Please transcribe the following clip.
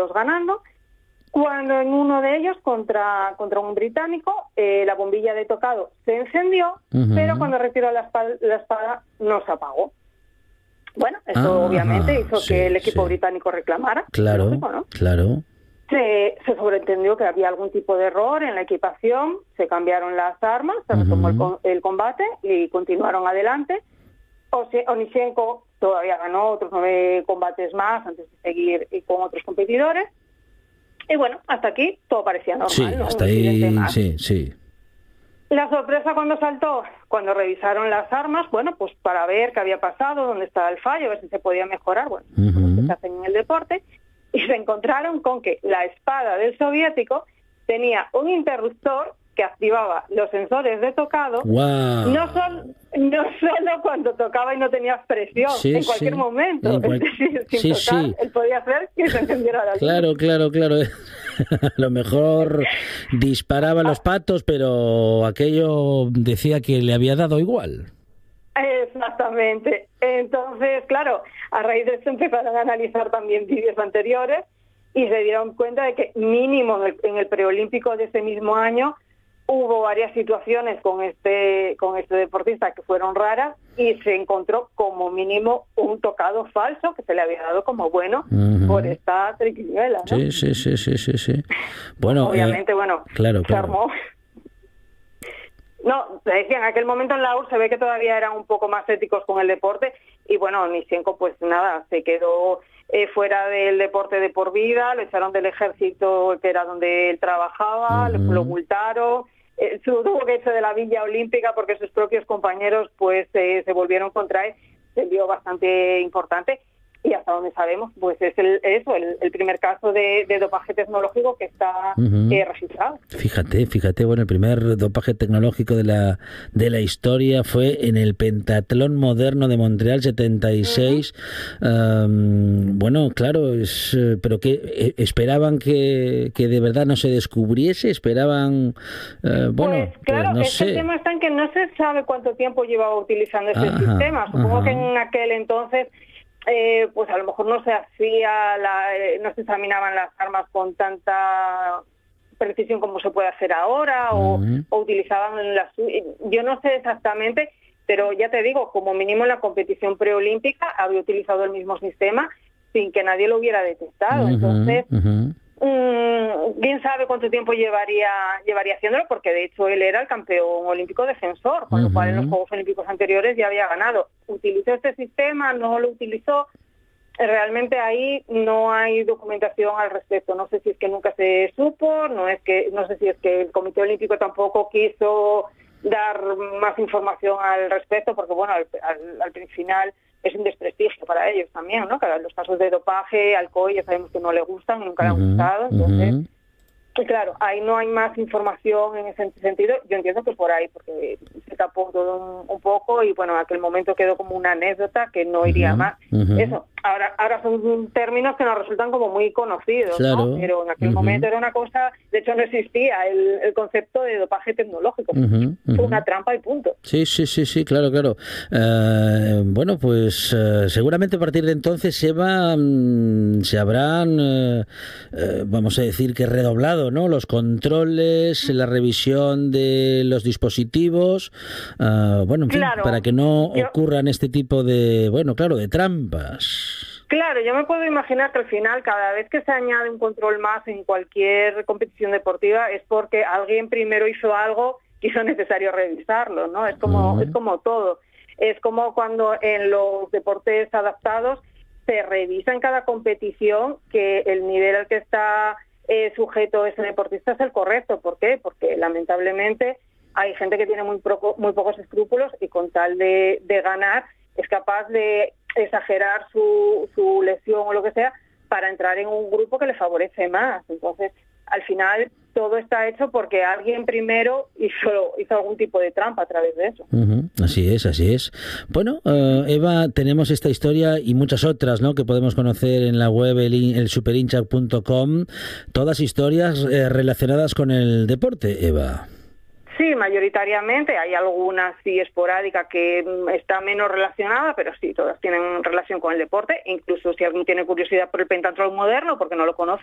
2 ganando, cuando en uno de ellos, contra un británico, la bombilla de tocado se encendió, pero cuando retiró la espada no se apagó. Bueno, esto obviamente hizo que el equipo británico reclamara. Claro, lógico, ¿no? claro. Se sobreentendió que había algún tipo de error en la equipación, se cambiaron las armas, se retomó el combate y continuaron adelante. Onischenko todavía ganó otros 9 combates más antes de seguir con otros competidores. Y bueno, hasta aquí todo parecía normal, sí, ¿no? Hasta ahí, sí. La sorpresa cuando saltó, cuando revisaron las armas, bueno, pues para ver qué había pasado, dónde estaba el fallo, a ver si se podía mejorar, bueno, como se hace en el deporte, y se encontraron con que la espada del soviético tenía un interruptor que activaba los sensores de tocado, wow. no solo cuando tocaba y no tenía presión, en cualquier momento, es decir, sin tocar, él podía hacer que se encendiera la luz. Claro. A lo mejor disparaba los patos, pero aquello decía que le había dado igual. Exactamente. Entonces, claro, a raíz de esto empezaron a analizar también vídeos anteriores y se dieron cuenta de que mínimo en el preolímpico de ese mismo año hubo varias situaciones con este deportista que fueron raras y se encontró como mínimo un tocado falso que se le había dado como bueno por esta triquiñuela, ¿no? Sí. Bueno, obviamente, claro. Se armó. No, te decía, en aquel momento en la URSS se ve que todavía eran un poco más éticos con el deporte y bueno, Onischenko pues nada, se quedó fuera del deporte de por vida, lo echaron del ejército que era donde él trabajaba, lo multaron, tuvo que irse de la Villa Olímpica porque sus propios compañeros pues se volvieron contra él, se vio bastante importante. Y hasta donde sabemos, pues es el primer caso de dopaje tecnológico que está registrado. Fíjate, bueno, el primer dopaje tecnológico de la historia fue en el pentatlón moderno de Montreal 76. Bueno, claro, pero que esperaban que de verdad no se descubriese, esperaban, pues claro, no sé. El tema está en que no se sabe cuánto tiempo llevaba utilizando este sistema. Supongo que en aquel entonces pues a lo mejor no se examinaban las armas con tanta precisión como se puede hacer ahora o utilizaban yo no sé exactamente, pero ya te digo, como mínimo en la competición preolímpica había utilizado el mismo sistema sin que nadie lo hubiera detectado. Entonces quién sabe cuánto tiempo llevaría haciéndolo, porque de hecho él era el campeón olímpico defensor, con lo cual en los Juegos Olímpicos anteriores ya había ganado. ¿Utilizó este sistema? ¿No lo utilizó? Realmente ahí no hay documentación al respecto. No sé si es que nunca se supo, no sé si es que el Comité Olímpico tampoco quiso dar más información al respecto, porque bueno, al final es un desprestigio para ellos también, ¿no? Que los casos de dopaje, alcohol, ya sabemos que no le gustan, nunca le han gustado, entonces, claro, ahí no hay más información en ese sentido. Yo entiendo que por ahí, porque se tapó todo un poco y bueno, en aquel momento quedó como una anécdota que no iría más. Eso, ahora son términos que nos resultan como muy conocidos, claro, ¿no? Pero en aquel momento era una cosa, de hecho no existía el concepto de dopaje tecnológico, fue una trampa y punto. Sí, claro. Bueno, pues seguramente a partir de entonces, Eva, se habrán, vamos a decir que redoblado, ¿no? Los controles, la revisión de los dispositivos, bueno, en fin, para que no ocurran este tipo de, de trampas. Claro, yo me puedo imaginar que al final, cada vez que se añade un control más en cualquier competición deportiva, es porque alguien primero hizo algo y hizo necesario revisarlo, ¿no? Es como todo. Es como cuando en los deportes adaptados se revisa en cada competición que el nivel al que está sujeto ese deportista es el correcto. ¿Por qué? Porque lamentablemente hay gente que tiene muy pocos escrúpulos y con tal de ganar es capaz de exagerar su lesión o lo que sea para entrar en un grupo que le favorece más. Entonces, al final, todo está hecho porque alguien primero hizo algún tipo de trampa a través de eso. Así es. Bueno, Eva, tenemos esta historia y muchas otras, ¿no?, que podemos conocer en la web elsuperincha.com, todas historias relacionadas con el deporte, Eva. Sí, mayoritariamente. Hay alguna sí esporádica que está menos relacionada, pero sí, todas tienen relación con el deporte. Incluso si alguien tiene curiosidad por el pentatlón moderno, porque no lo conoce,